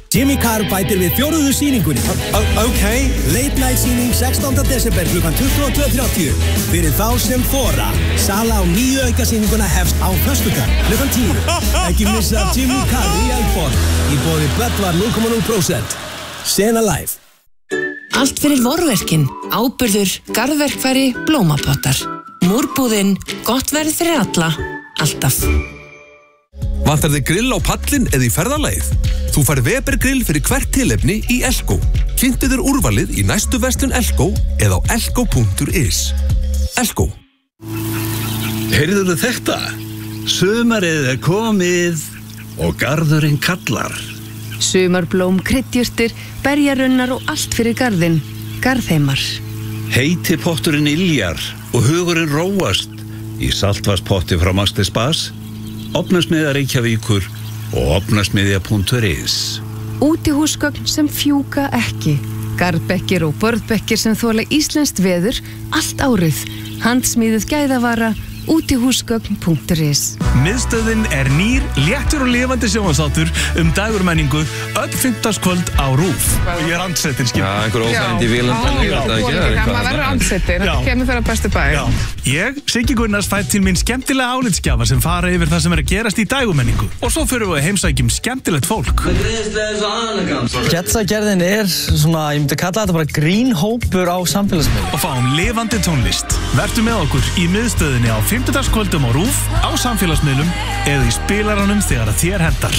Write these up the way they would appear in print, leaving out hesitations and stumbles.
Jimmy Carr bætir við 4. sýningunni. Ok. Late night sýning 16. desember klukkan 22:30. Fyrir þá sem þora. Sala á nýju aukasýninguna hefst á föstudag klukkan 10. Ekki missa Jimmy Carr í Eldborg. Í boði Böttvar 0,0%. Sena live. Allt fyrir vorverkin. Áburður, garðverkfæri, blómapottar. Múrbúðin, gott verð fyrir alla. Alltaf. Vantar þig grill á pallin eða í ferðalagið? Þú fær Weber grill fyrir hvert tilefni í Elko. Kynntu þér úrvalið í næstu verslun Elko eða á elko.is. Elko. Heyrðuðu þetta? Sumarið er komið og garðurinn kallar. Sumarblóm, kryddjurtir, berjarunnar og allt fyrir garðinn. Garðheimar. Heiti potturinn iljar og hugurinn róast í saltvarspotti frá Maxti Spas, Ofnasmiðja Reykjavíkur og ofnasmiðja.is. Útihúsgögn sem fjúka ekki. Garðbekkir og borðbekkir sem þola íslenskt veður allt árið. Handsmíðuð gæðavara. Útihúsgögn.is. Miðstöðin er nýr, léttur og lifandi sjónvarpsþáttur dagurmenningu öll fimmtudagskvöld á RÚV. Ég er andsettin, skil. Já, einhver óþægindi í vélum. Maður verður andsettin, þetta kemur fyrir bestu bæ. Ég, Siggi Gunnars, fæ til mín skemmtilega álitsgjafa sem fara yfir það sem er að gerast í dagurmenningu. Og svo förum við að heimsækjum skemmtilegt fólk. Getsagerðin er svona, ég myndi kalla þetta bara grínhópur á samfélagsmiðlum. Og fáum lifandi tónlist. Vertu með okkur í miðstöðinni á fimmtudagskvöldum á RÚV, á samfélagsmiðlum eða í spilaranum þegar að þér hentar.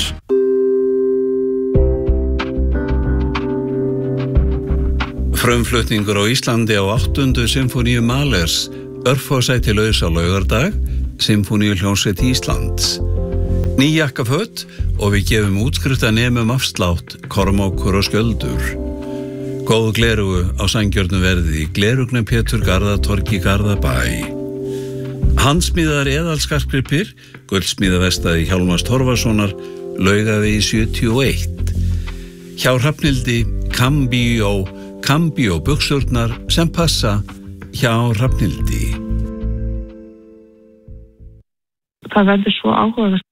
Frumflutningur á Íslandi á 8. symfóníu Mahlers, örfásæti laus á laugardag, Symfóníuhljómsveit Íslands. Ný jakkaföt og við gefum útskriftanemum afslátt, Kormákur og Skjöldur. Góð glerugu á sanngjörnu verði í Glerugna Pétur Garðatorgi Garðabæ. Handsmíðar eðalskartgripir, gullsmíðavestaði Hjálmars Torfasonar, Laugavegi 71. Hjá Hrafnhildi, Cambio buxurnar sem passa hjá Hrafnhildi. Það verður svo áhugavert